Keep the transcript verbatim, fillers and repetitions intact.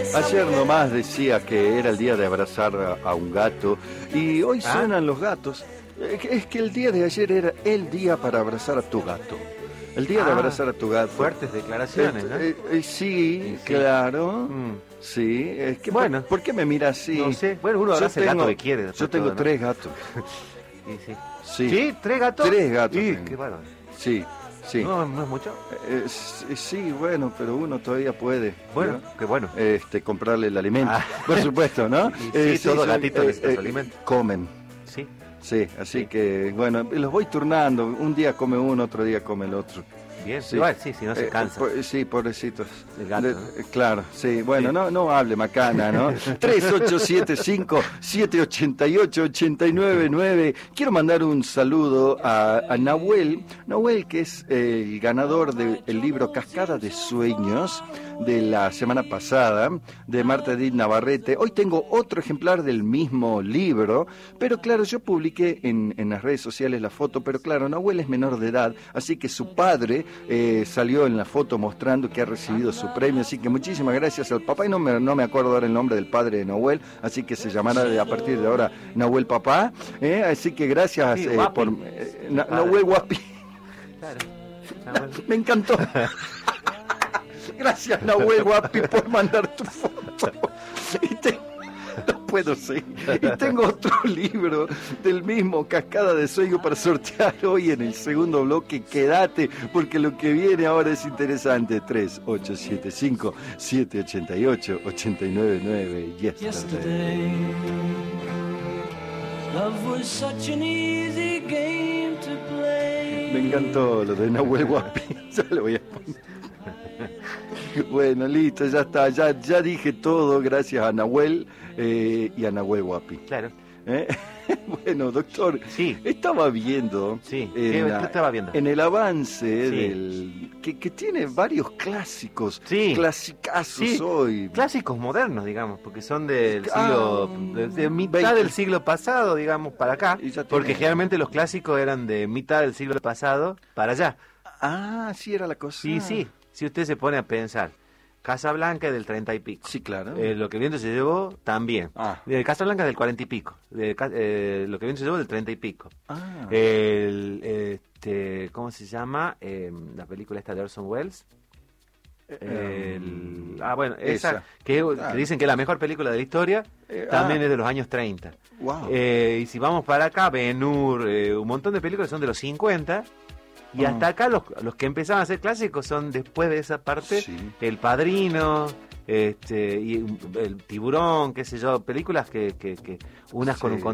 Ayer nomás decía que era el día de abrazar a, a un gato y hoy ¿Ah? suenan los gatos. Es que el día de ayer era el día para abrazar a tu gato. El día ah, de abrazar a tu gato. Fuertes declaraciones, ¿no? Eh, eh, sí, sí, claro. Mm. Sí, es que bueno. ¿por, ¿por qué me mira así? No sé. Bueno, uno abraza el gato que quiere. Yo tengo todo, ¿no? tres gatos. Sí, sí. Sí. ¿Sí? ¿Tres gatos? Tres gatos. Sí, tengo. qué bárbaro. Sí. Sí. No, no es mucho. Eh, sí, sí, bueno, pero uno todavía puede. Bueno, ¿no? qué bueno. Este, comprarle el alimento, Ah. por supuesto, ¿no? Y, eh, sí, todo gatito necesita eh, su alimento. Comen. Sí. Sí, así sí. que, bueno, los voy turnando. Un día come uno, otro día come el otro. Bien, sí, igual, sí, si no se eh, cansa. Po sí, pobrecitos. El gato, De, ¿no? Claro, sí, bueno, sí. no no hable macana, ¿no? tres ocho siete cinco, siete ocho ocho, ocho nueve nueve. Quiero mandar un saludo a, a Nahuel, Nahuel que es el ganador del libro Cascada de Sueños de la semana pasada, de Marta Edith Navarrete. Hoy tengo otro ejemplar del mismo libro, pero claro, yo publiqué en, en las redes sociales la foto, pero claro, Nahuel es menor de edad, así que su padre eh, salió en la foto mostrando que ha recibido su premio, así que muchísimas gracias al papá, y no me, no me acuerdo ahora el nombre del padre de Nahuel, así que se llamará de, a partir de ahora Nahuel Papá, eh, así que gracias sí, eh, por... Eh, Na, Nahuel Guapi. Claro. Nahuel. Me encantó. Gracias, Nahuel Guapi, por mandar tu foto. Y te... No puedo seguir. Y tengo otro libro del mismo, Cascada de Sueño, para sortear hoy en el segundo bloque. Quédate, porque lo que viene ahora es interesante. tres ocho siete cinco, siete ocho ocho, ocho nueve nueve. Yesterday. Love was such an easy game to play. Me encantó lo de Nahuel Guapi. Ya lo voy a poner. Bueno, listo, ya está, ya, ya dije todo, gracias a Nahuel eh, y a Nahuel Guapi. Claro. ¿Eh? Bueno, doctor, sí. estaba viendo, sí. En, ¿Qué, la, ¿Qué estaba viendo? En el avance sí. del que, que tiene varios clásicos, sí. clasicazos sí. hoy. Clásicos modernos, digamos, porque son del ah, siglo, de, de mitad veinte. del siglo pasado, digamos, para acá, porque tiene... generalmente los clásicos eran de mitad del siglo pasado para allá. Ah, sí era la cosa. Sí, sí. Si usted se pone a pensar, Casablanca es del treinta y pico. Sí, claro. Eh, lo que viento se llevó también. Ah. Eh, Casablanca es del cuarenta y pico. De, eh, lo que viento se llevó del treinta y pico. Ah. El, este, ¿cómo se llama? Eh, la película esta de Orson Welles. El, ah, bueno, esa, esa. Que, claro. que dicen que es la mejor película de la historia, eh, también ah. es de los años treinta. Wow. Eh, y si vamos para acá, Ben-Hur, eh, un montón de películas son de los cincuenta. Y hasta acá los, los que empezaban a ser clásicos son después de esa parte, sí. El Padrino, este, y el Tiburón, qué sé yo, películas que, que, que unas sí. con un